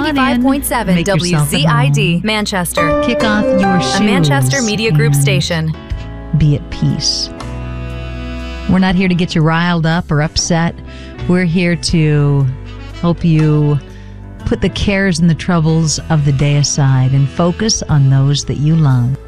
95.7 Make yourself at home. WZID, Manchester. Kick off your shoes. A Manchester Media Group and station. Be at peace. We're not here to get you riled up or upset. We're here to help you put the cares and the troubles of the day aside and focus on those that you love.